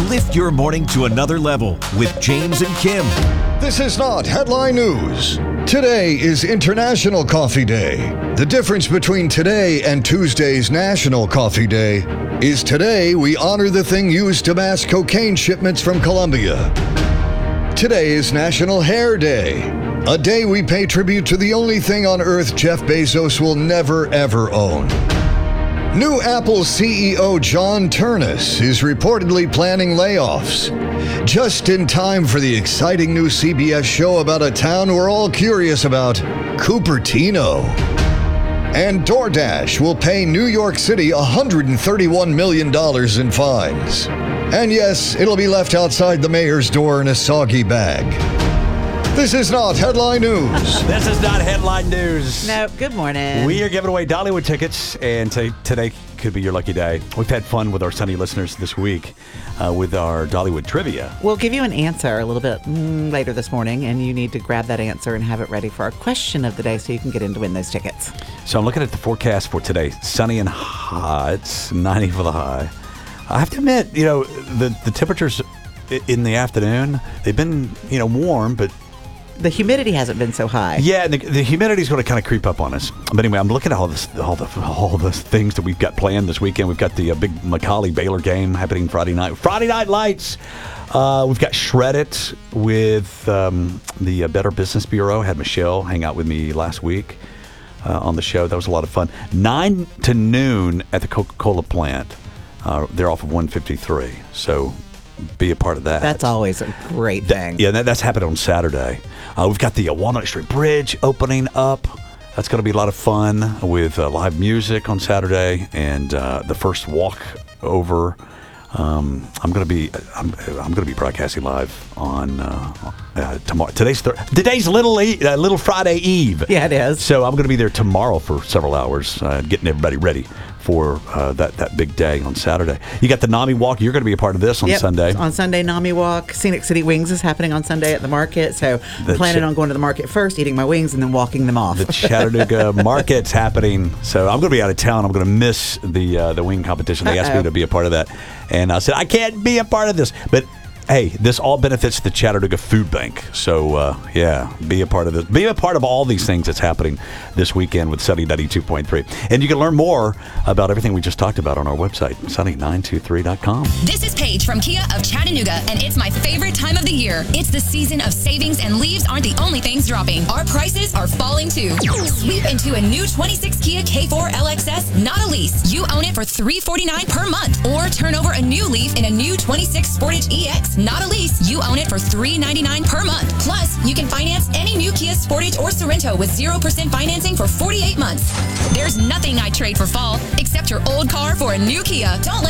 Lift your morning to another level with James and Kim. This is not headline news. Today is International Coffee Day. The difference between today and Tuesday's National Coffee Day is today we honor the thing used to mask cocaine shipments from Colombia. Today is National Hair Day, a day we pay tribute to the only thing on earth Jeff Bezos will never ever own. New Apple CEO John Ternus is reportedly planning layoffs, just in time for the exciting new CBS show about a town we're all curious about, Cupertino. And DoorDash will pay New York City $131 million in fines. And yes, it'll be left outside the mayor's door in a soggy bag. This is not headline news. This is not headline news. No, good morning. We are giving away Dollywood tickets, and today could be your lucky day. We've had fun with our Sunny listeners this week with our Dollywood trivia. We'll give you an answer a little bit later this morning, and you need to grab that answer and have it ready for our question of the day so you can get in to win those tickets. So I'm looking at the forecast for today. Sunny and hot, 90 for the high. I have to admit, the temperatures in the afternoon, they've been, warm, but the humidity hasn't been so high. Yeah, the humidity is going to kind of creep up on us. But anyway, I'm looking at all the things that we've got planned this weekend. We've got the big Macaulay Baylor game happening Friday night. Friday Night Lights. We've got Shred It with the Better Business Bureau. Had Michelle hang out with me last week on the show. That was a lot of fun. 9 to noon at the Coca-Cola plant. They're off of 153. So be a part of that. That's always a great thing. That's happening on Saturday. We've got the Walnut Street Bridge opening up. That's going to be a lot of fun with live music on Saturday and the first walk over. I'm going to be broadcasting live on tomorrow. Today's Little Friday Eve. Yeah, it is. So I'm going to be there tomorrow for several hours, getting everybody ready for that big day on Saturday. You got the NAMI Walk. You're going to be a part of this on Sunday. On Sunday, NAMI Walk. Scenic City Wings is happening on Sunday at the market. So planning on going to the market first, eating my wings, and then walking them off. The Chattanooga Market's happening. So I'm going to be out of town. I'm going to miss the wing competition. They asked me to be a part of that. And I said, I can't be a part of this. But hey, this all benefits the Chattanooga Food Bank. So, be a part of this. Be a part of all these things that's happening this weekend with Sunny 92.3. And you can learn more about everything we just talked about on our website, sunny923.com. This is Paige from Kia of Chattanooga, and it's my favorite time of the year. It's the season of savings, and leaves aren't the only things dropping. Our prices are falling, too. Sweep into a new 26 Kia K4 LXS, not a lease. You own it for $349 per month. Or turn over a new leaf in a new 26 Sportage EX, not a lease. You own it for $399 per month. Plus, you can finance any new Kia Sportage or Sorento with 0% financing for 48 months. There's nothing I'd trade for fall, except your old car for a new Kia. Don't let